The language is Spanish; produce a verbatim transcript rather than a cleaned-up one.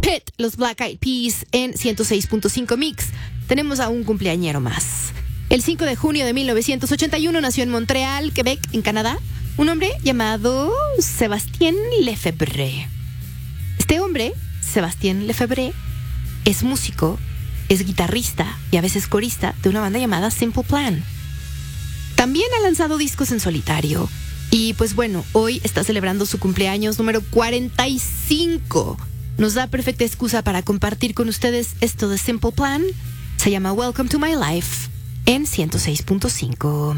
Pit, los Black Eyed Peas en ciento seis punto cinco Mix. Tenemos a un cumpleañero más. El cinco de junio de mil novecientos ochenta y uno nació en Montreal, Quebec, en Canadá, un hombre llamado Sébastien Lefebvre. Este hombre, Sébastien Lefebvre, es músico, es guitarrista y a veces corista de una banda llamada Simple Plan. También ha lanzado discos en solitario. Y pues bueno, hoy está celebrando su cumpleaños número cuarenta y cinco. Nos da perfecta excusa para compartir con ustedes esto de Simple Plan. Se llama Welcome to My Life en ciento seis punto cinco.